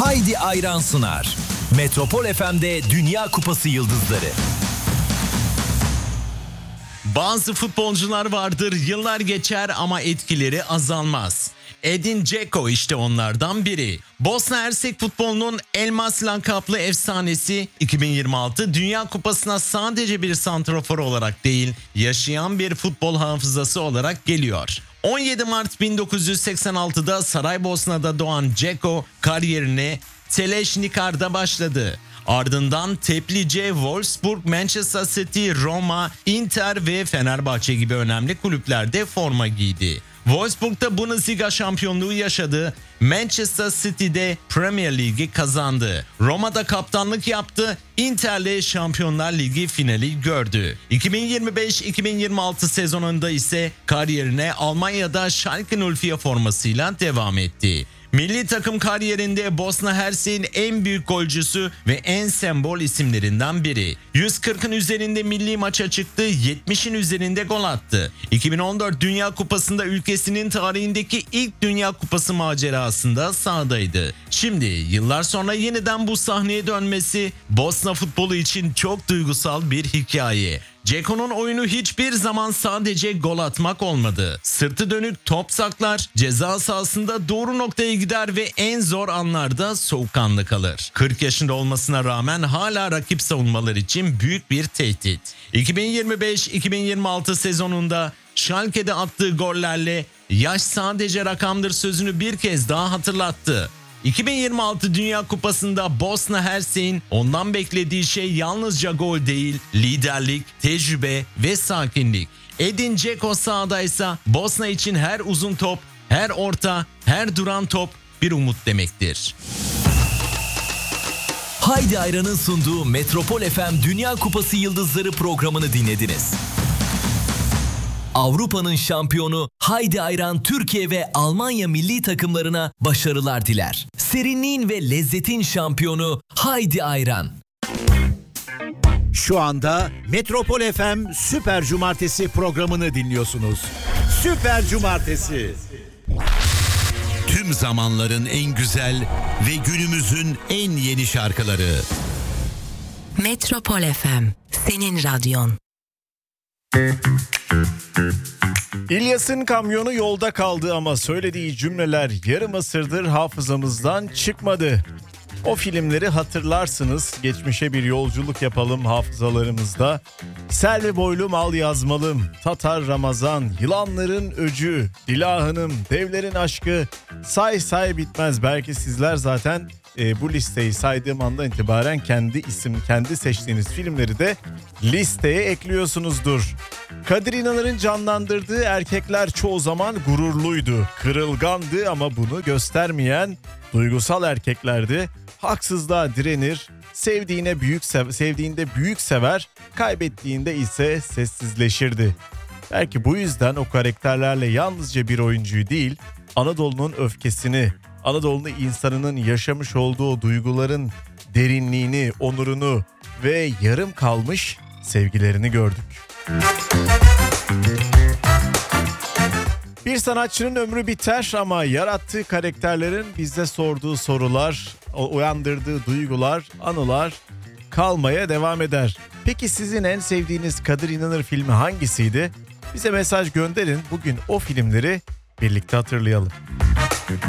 Haydi Ayran sunar. Metropol FM'de Dünya Kupası yıldızları. Bazı futbolcular vardır, yıllar geçer ama etkileri azalmaz. Edin Dzeko işte onlardan biri. Bosna Hersek futbolunun Elmas lakaplı efsanesi 2026 Dünya Kupası'na sadece bir santrafor olarak değil, yaşayan bir futbol hafızası olarak geliyor. 17 Mart 1986'da Saraybosna'da doğan Dzeko kariyerine Teleşnikar'da başladı. Ardından Teplice, Wolfsburg, Manchester City, Roma, Inter ve Fenerbahçe gibi önemli kulüplerde forma giydi. Wolfsburg'da Bundesliga şampiyonluğu yaşadı. Manchester City'de Premier Ligi kazandı. Roma'da kaptanlık yaptı. Inter'le Şampiyonlar Ligi finali gördü. 2025-2026 sezonunda ise kariyerine Almanya'da Schalke 04 formasıyla devam etti. Milli takım kariyerinde Bosna Hersek'in en büyük golcüsü ve en sembol isimlerinden biri. 140'ın üzerinde milli maça çıktı, 70'in üzerinde gol attı. 2014 Dünya Kupası'nda ülkesinin tarihindeki ilk Dünya Kupası macerasında sahadaydı. Şimdi yıllar sonra yeniden bu sahneye dönmesi Bosna futbolu için çok duygusal bir hikaye. Dzeko'nun oyunu hiçbir zaman sadece gol atmak olmadı. Sırtı dönük top saklar, ceza sahasında doğru noktaya gider ve en zor anlarda soğukkanlı kalır. 40 yaşında olmasına rağmen hala rakip savunmalar için büyük bir tehdit. 2025-2026 sezonunda Schalke'de attığı gollerle yaş sadece rakamdır sözünü bir kez daha hatırlattı. 2026 Dünya Kupası'nda Bosna Hersek'in ondan beklediği şey yalnızca gol değil, liderlik, tecrübe ve sakinlik. Edin Dzeko sahadaysa Bosna için her uzun top, her orta, her duran top bir umut demektir. Haydi Ayran'ın sunduğu Metropol FM Dünya Kupası Yıldızları programını dinlediniz. Avrupa'nın şampiyonu Haydi Ayran Türkiye ve Almanya milli takımlarına başarılar diler. Serinliğin ve lezzetin şampiyonu Haydi Ayran. Şu anda Metropol FM Süper Cumartesi programını dinliyorsunuz. Süper Cumartesi. Tüm zamanların en güzel ve günümüzün en yeni şarkıları. Metropol FM, senin radyon. İlyas'ın kamyonu yolda kaldı ama söylediği cümleler yarım asırdır hafızamızdan çıkmadı. O filmleri hatırlarsınız. Geçmişe bir yolculuk yapalım hafızalarımızda. Selvi Boylum Al Yazmalım, Tatar Ramazan, Yılanların Öcü, Dila Hanım, Devlerin Aşkı, say bitmez. Belki sizler zaten bu listeyi saydığım andan itibaren kendi seçtiğiniz filmleri de listeye ekliyorsunuzdur. Kadir İnanır'ın canlandırdığı erkekler çoğu zaman gururluydu, kırılgandı ama bunu göstermeyen duygusal erkeklerdi. Haksızlığa direnir, sevdiğinde büyük sever, kaybettiğinde ise sessizleşirdi. Belki bu yüzden o karakterlerle yalnızca bir oyuncuyu değil, Anadolu'nun öfkesini, Anadolu insanının yaşamış olduğu duyguların derinliğini, onurunu ve yarım kalmış sevgilerini gördük. Bir sanatçının ömrü biter ama yarattığı karakterlerin bize sorduğu sorular, uyandırdığı duygular, anılar kalmaya devam eder. Peki sizin en sevdiğiniz Kadir İnanır filmi hangisiydi? Bize mesaj gönderin, bugün o filmleri birlikte hatırlayalım.